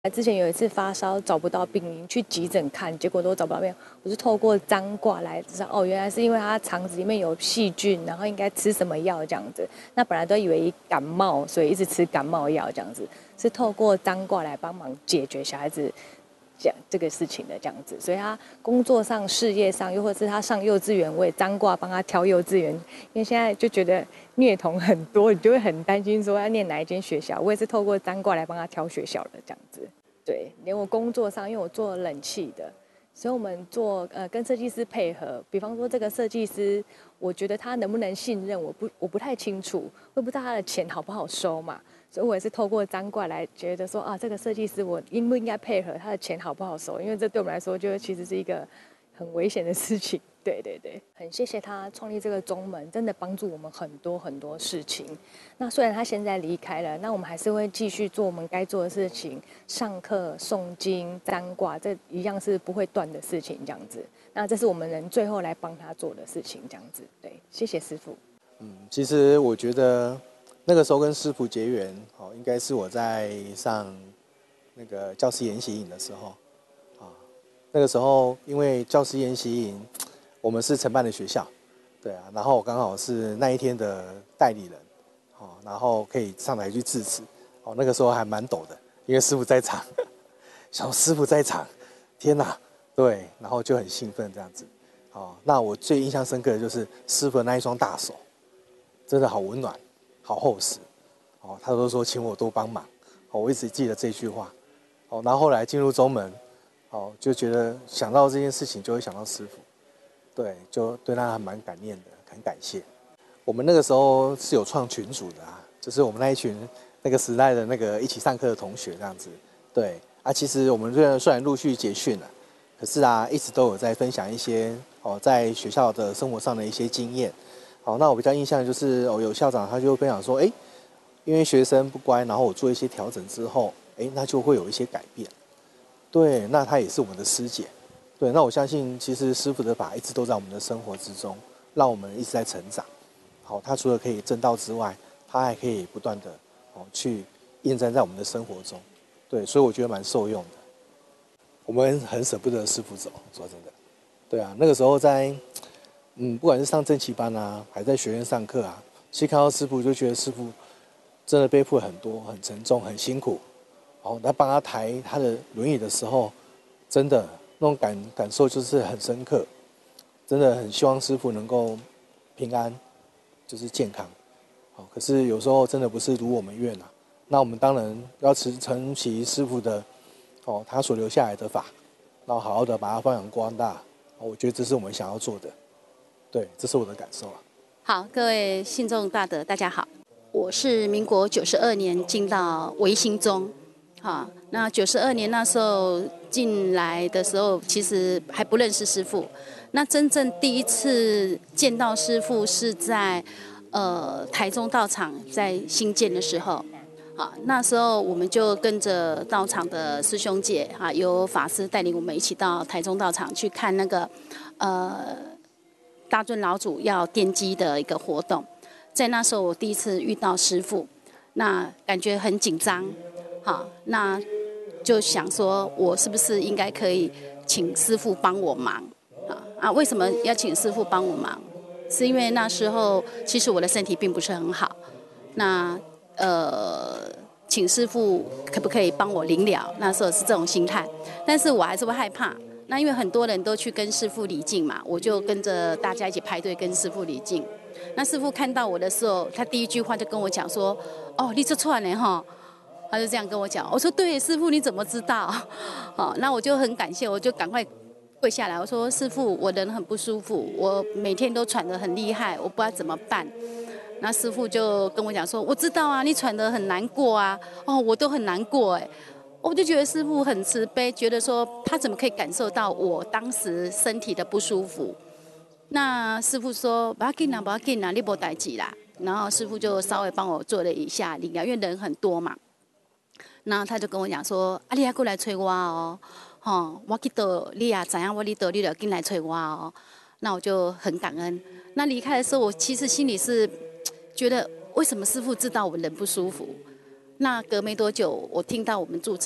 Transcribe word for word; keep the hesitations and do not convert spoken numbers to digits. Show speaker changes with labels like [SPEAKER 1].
[SPEAKER 1] 之前有一次发烧找不到病因，去急诊看，结果都找不到病因。我是透过张挂来知道，哦，原来是因为他肠子里面有细菌，然后应该吃什么药这样子。那本来都以为感冒，所以一直吃感冒药这样子，是透过张挂来帮忙解决小孩子讲这个事情的这样子。所以他工作上、事业上，又或者是他上幼稚园，我也张挂帮他挑幼稚园，因为现在就觉得虐童很多，你就会很担心说要念哪一间学校。我也是透过张挂来帮他挑学校的这样子。对，连我工作上，因为我做冷气的，所以我们做呃跟设计师配合。比方说这个设计师，我觉得他能不能信任，我不我不太清楚，我不知道他的钱好不好收嘛。所以我也是透过张挂来觉得说啊，这个设计师我应不应该配合，他的钱好不好收？因为这对我们来说，就其实是一个很危险的事情。对对对，很谢谢他创立这个中门，真的帮助我们很多很多事情。那虽然他现在离开了，那我们还是会继续做我们该做的事情，上课、诵经、占卦，这一样是不会断的事情，这样子。那这是我们能最后来帮他做的事情，这样子。对，谢谢师父。
[SPEAKER 2] 嗯，其实我觉得那个时候跟师父结缘，哦，应该是我在上那个教师研习营的时候，啊，那个时候因为教师研习营。我们是承办的学校，对啊，然后我刚好是那一天的代理人，哦，然后可以上台去致辞，哦，那个时候还蛮抖的，因为师父在场，小师父在场，天哪，对，然后就很兴奋这样子，哦，那我最印象深刻的就是师父的那一双大手，真的好温暖，好厚实，哦，他都说请我多帮忙，哦，我一直记得这句话，哦，然后后来进入中门，哦，就觉得想到这件事情就会想到师父。对，就对他还蛮感念的，很感谢。我们那个时候是有创群组的啊，就是我们那一群那个时代的那个一起上课的同学这样子。对啊，其实我们虽然虽然陆续结训了，可是啊，一直都有在分享一些哦，在学校的生活上的一些经验。好，那我比较印象就是哦，有校长他就分享说，哎，因为学生不乖，然后我做一些调整之后，哎，那就会有一些改变。对，那他也是我们的师姐。对，那我相信，其实师父的法一直都在我们的生活之中，让我们一直在成长。好，他除了可以正道之外，他还可以不断的哦去印证在我们的生活中。对，所以我觉得蛮受用的。我们很舍不得师父走，说真的。对啊，那个时候在嗯，不管是上正旗班啊，还在学院上课啊，其实看到师父就觉得师父真的背负很多，很沉重，很辛苦。哦，他帮他抬他的轮椅的时候，真的。那种感感受就是很深刻，真的很希望师父能够平安，就是健康。好，可是有时候真的不是如我们愿啊。那我们当然要持承其师父的哦，他所留下来的法，然后好好的把它发扬光大。我觉得这是我们想要做的，对，这是我的感受啊。
[SPEAKER 3] 好，各位信众大德，大家好，我是民国九十二年进到维新宗。好，那九十二年那时候进来的时候，其实还不认识师父。那真正第一次见到师父是在呃台中道场在新建的时候。好，那时候我们就跟着道场的师兄姐啊，由法师带领我们一起到台中道场去看那个呃大尊老祖要奠基的一个活动。在那时候我第一次遇到师父，那感觉很紧张。好，那就想说，我是不是应该可以请师父帮我忙啊？啊，为什么要请师父帮我忙？是因为那时候其实我的身体并不是很好，那呃，请师父可不可以帮我临了？那时候是这种心态，但是我还是会害怕。那因为很多人都去跟师父礼敬嘛，我就跟着大家一起排队跟师父礼敬。那师父看到我的时候，他第一句话就跟我讲说：“哦，你这串呢哈。”他就这样跟我讲，我说对，师父你怎么知道？好，那我就很感谢，我就赶快跪下来，我说师父，我人很不舒服，我每天都喘得很厉害，我不知道怎么办。那师父就跟我讲说，我知道啊，你喘得很难过啊，哦，我都很难过哎，我就觉得师父很慈悲，觉得说他怎么可以感受到我当时身体的不舒服？那师父说不要紧啦，不要紧啦，你没代志啦。然后师父就稍微帮我做了一下理疗，因为人很多嘛。然后他就跟我讲说：“啊，你还过来催我哦，吼，我去倒，你也知影我去倒，你就进来催我哦。”那我就很感恩。那离开的时候，我其实心里是觉得，为什么师父知道我人不舒服？那隔没多久，我听到我们住持